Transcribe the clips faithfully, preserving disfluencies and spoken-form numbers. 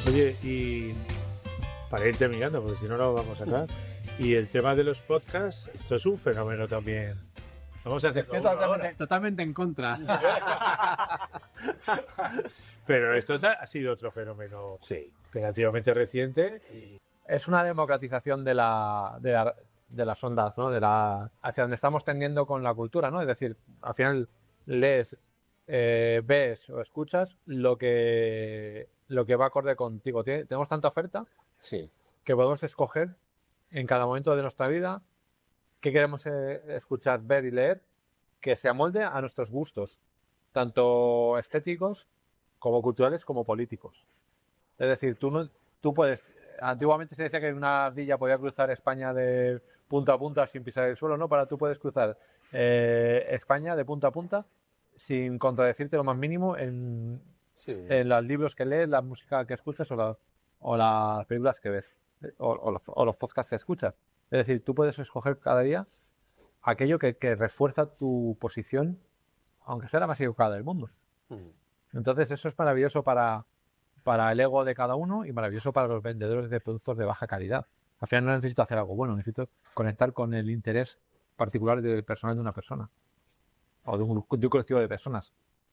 Oye, y para ir terminando, porque si no, no lo vamos a sacar. Y el tema de los podcasts, esto es un fenómeno también. Vamos a hacer Estoy totalmente, totalmente en contra. Pero esto ha sido otro fenómeno Sí. relativamente reciente. Y... Es una democratización de, la, de, la, de las ondas, ¿no? De la, hacia donde estamos tendiendo con la cultura, ¿no? Es decir, al final lees, eh, ves o escuchas lo que, lo que va acorde contigo. Tenemos tanta oferta Sí. que podemos escoger en cada momento de nuestra vida qué queremos eh, escuchar, ver y leer, que se amolde a nuestros gustos, tanto estéticos como culturales como políticos. Es decir, tú, no, tú puedes... Antiguamente se decía que una ardilla podía cruzar España de punta a punta sin pisar el suelo, ¿no? Para tú puedes cruzar eh, España de punta a punta sin contradecirte lo más mínimo en, Sí. en los libros que lees, la música que escuchas o, la, o las películas que ves o, o, los, o los podcasts que escuchas. Es decir, tú puedes escoger cada día aquello que, que refuerza tu posición, aunque sea la más equivocada del mundo. Mm. Entonces eso es maravilloso para... para el ego de cada uno y maravilloso para los vendedores de productos de baja calidad. Al final no necesito hacer algo bueno, necesito conectar con el interés particular del personal de una persona o de un, de un colectivo de personas.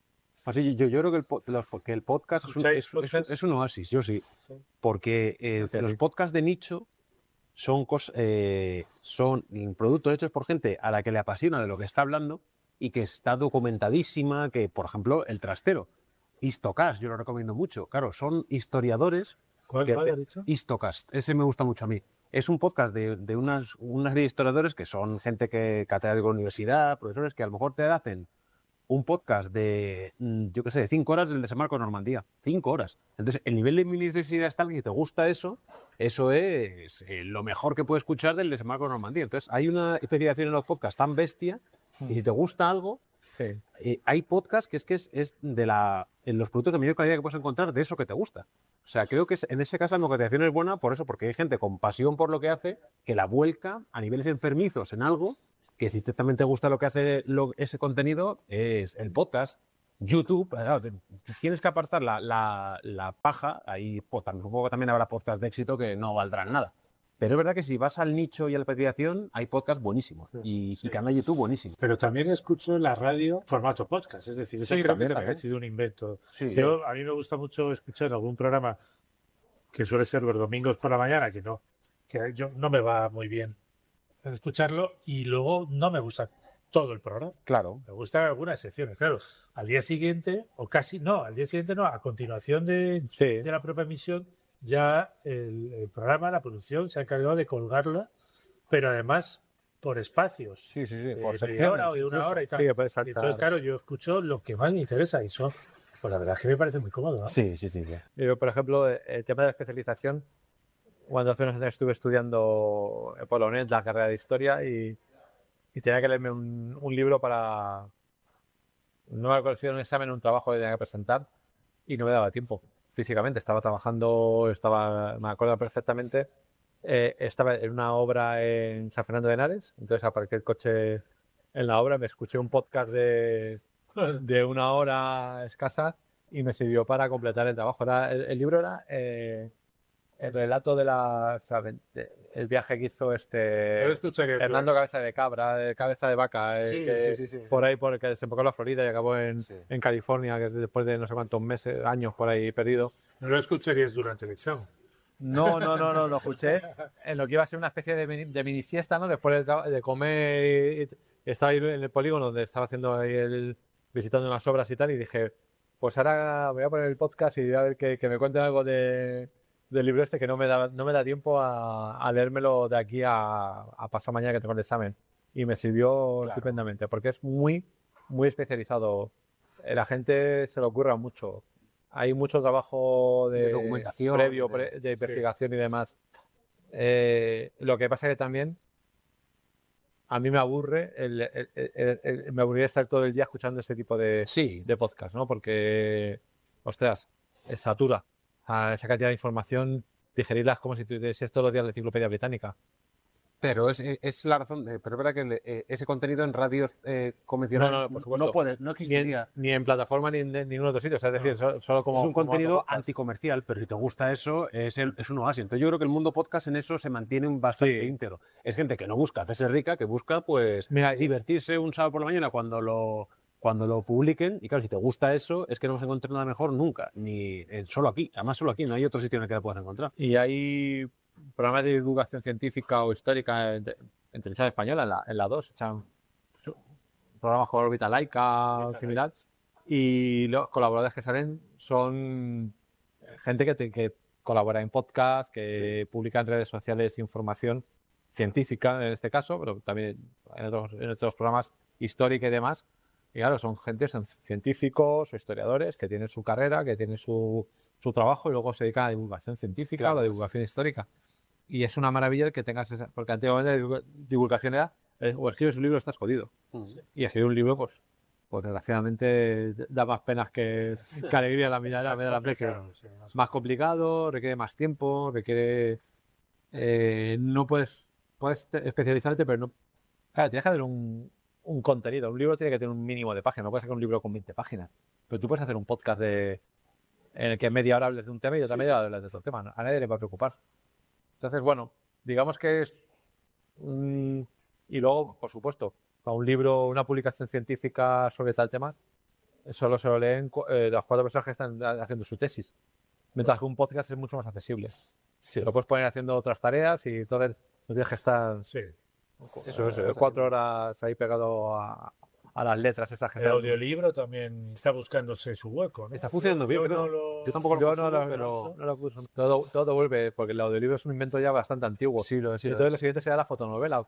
Así, yo, yo creo que el, po- los- que el podcast es un, es, es un- es un oasis, yo sí. Porque eh, Sí. los podcasts de nicho son, cos- eh, son productos hechos por gente a la que le apasiona de lo que está hablando y que está documentadísima, que, por ejemplo, El Trastero. Histocast, yo lo recomiendo mucho. Claro, son historiadores. ¿Cuál, que- cuál has dicho? Histocast, ese me gusta mucho a mí. Es un podcast de, de unas, una serie de historiadores que son gente que catedráticos de la universidad, profesores que a lo mejor te hacen un podcast de, mm, yo qué sé, de cinco horas del desembarco de Normandía. Cinco horas. Entonces, el nivel de minuciosidad es tal que si te gusta eso, eso es eh, lo mejor que puedes escuchar del desembarco de Normandía. Entonces, hay una especialización en los podcasts tan bestia y si te gusta algo, Sí. eh, hay podcasts que es que es, es de la, en los productos de mayor calidad que puedes encontrar de eso que te gusta. O sea, creo que es, en ese caso la democratización es buena por eso, porque hay gente con pasión por lo que hace que la vuelca a niveles enfermizos en algo que si también te gusta lo que hace lo- ese contenido es el podcast, YouTube. Claro, te- tienes que apartar la, la, la paja, ahí pues, tampoco también habrá podcasts de éxito que no valdrán nada. Pero es verdad que si vas al nicho y a la especialización, hay podcasts buenísimos y, Sí. y canal de YouTube buenísimos. Pero también escucho la radio formato podcast, es decir, eso Sí, creo también, que también también. ha sido un invento. Sí. Yo, a mí me gusta mucho escuchar algún programa que suele ser los domingos por la mañana, que no, que yo no me va muy bien escucharlo y luego no me gusta todo el programa. Claro. Me gustan algunas secciones, claro. Al día siguiente, o casi no, al día siguiente no, a continuación de, Sí. de la propia emisión, ya el, el programa, la producción, se ha encargado de colgarla, pero además por espacios. Sí, sí, sí. De Por media secciones. hora o de una incluso. hora y tal. Sí, que puedes Y saltar. entonces, claro, yo escucho lo que más me interesa y eso, pues la verdad es que me parece muy cómodo, ¿no? Sí, sí, sí. sí. Yo, por ejemplo, el tema de la especialización, cuando hace unos años estuve estudiando en Polonet la carrera de historia y, y tenía que leerme un, un libro para... No me acuerdo si era un examen o un trabajo que tenía que presentar y no me daba tiempo físicamente. Estaba trabajando, estaba, me acuerdo perfectamente, eh, estaba en una obra en San Fernando de Henares, entonces aparqué el coche en la obra, me escuché un podcast de, de una hora escasa y me sirvió para completar el trabajo. Era, el, el libro era eh, el relato de la, o sea, de- de- el viaje que hizo Yo este escuché que Hernando Cabeza de Cabra, de Cabeza de Vaca, eh, Sí, que sí, sí, sí, sí. por ahí por el que desembocó en la Florida y acabó en, Sí. en California, que es después de no sé cuántos meses, años por ahí perdido. no lo escucharías durante el examen. No, no, no, no, lo escuché en lo que iba a ser una especie de mini, de mini siesta, ¿no? Después de, tra- de comer y, y estaba ahí en el polígono donde estaba haciendo ahí el, visitando unas obras y tal, y dije, pues ahora voy a poner el podcast y voy a ver que, que me cuenten algo de, del libro este que no me da, no me da tiempo a, a leérmelo de aquí a, a pasado mañana que tengo el examen. Y me sirvió Claro. estupendamente, porque es muy, muy especializado. Eh, La gente se lo ocurra mucho. Hay mucho trabajo de, De documentación, previo, de- pre- de sí. investigación y demás. Eh, lo que pasa es que también a mí me aburre, el, el- el- el- me aburría estar todo el día escuchando ese tipo de, Sí. de podcast, ¿no? Porque, ostras, es satura. A esa cantidad de información, digerirlas como si tuvieses todos los días la enciclopedia británica. Pero es, es la razón, de, pero es verdad que le- eh, ese contenido en radios eh, convencionales No, no, no, por supuesto. puede, no Ni en, existiría. ni en plataforma ni en, en ningún otro sitio. O sea, es decir, solo, solo como. Es un como contenido podcast. anticomercial, pero si te gusta eso, es, el- es un oasis. Entonces yo creo que el mundo podcast en eso se mantiene un bastante Sí. íntegro. Es gente que no busca hacerse rica, que busca pues Mira, divertirse un sábado por la mañana cuando lo, cuando lo publiquen. Y claro, si te gusta eso, es que no vas a encontrar nada mejor nunca, ni en- solo aquí. Además, solo aquí, no hay otro sitio en el que la puedas encontrar. Y hay programas de divulgación científica o histórica en, en televisión española, en la, en la dos, echan su- programas como Órbita Laica o similar. Y los colaboradores que salen son gente que, te- que colabora en podcast, que publica en redes sociales información científica en este caso, pero también en otros, en otros programas histórica y demás. Y claro, son gente, son científicos o historiadores que tienen su carrera, que tienen su, su trabajo y luego se dedican a la divulgación científica o la divulgación histórica. Y es una maravilla que tengas esa, porque antiguamente la divulga- divulgación era, eh, o escribes un libro o estás jodido. Y escribir un libro, pues, pues desgraciadamente da más penas que, que alegría la mirada, me da la aprecio. Sí, más- Más complicado, requiere más tiempo, requiere... eh, no puedes, puedes te- especializarte, pero no... Claro, tienes que hacer un, un contenido. Un libro tiene que tener un mínimo de páginas. No puedes sacar un libro con veinte páginas. Pero tú puedes hacer un podcast de, en el que media hora hables de un tema y otra media hora hables de otro tema. A nadie le va a preocupar. Entonces, bueno, digamos que es... mm, y luego, por supuesto, para un libro, una publicación científica sobre tal tema, solo se lo leen cu- eh, las cuatro personas que están ha- haciendo su tesis. Mientras que un podcast es mucho más accesible. Sí, lo puedes poner haciendo otras tareas y entonces no tienes que estar Sí. Eso, eso, eh, eso. cuatro horas ahí pegado a, a las letras esas que El están- audiolibro también está buscándose su hueco, ¿no? Está funcionando bien, Yo pero no lo- yo tampoco lo Yo consumo, no lo, pero... no lo uso. Todo, todo vuelve, porque el audiolibro es un invento ya bastante antiguo. Sí, lo es, sí, Y lo entonces es. lo siguiente será la fotonovela.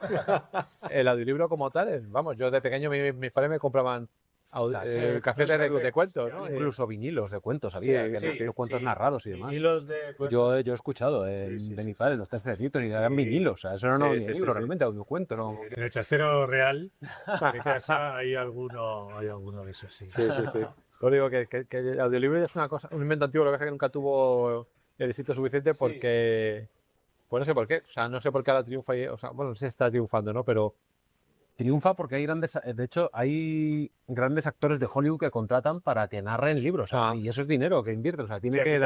El audiolibro como tal, eh, vamos, yo de pequeño mi- mis padres me compraban audi- Las- eh, sí, cafés de, las- de cuentos, ¿no? Incluso vinilos de cuentos, había, Sí, que sí, los- los cuentos sí. narrados y demás. Hilos de cuentos. Yo, yo he escuchado eh, Sí, sí, de sí, mi padre los tres cerditos y eran vinilos, o sea, eso no era Sí, un sí, sí, libro sí. realmente, audiocuento, ¿no? En el chastero real, de casa, hay alguno, hay alguno de esos, sí. Sí, sí, sí. Lo digo que, que, que el audiolibro ya es una cosa, un invento antiguo, lo que pasa es que nunca tuvo el éxito suficiente porque... Pues no sé por qué, o sea, no sé por qué ahora triunfa, y- o sea, bueno, no sé si está triunfando, ¿no? Pero Triunfa porque hay grandes, de hecho, hay grandes actores de Hollywood que contratan para que narren libros, o sea, Ah. y eso es dinero que invierten, o sea, tiene Sí, que aquí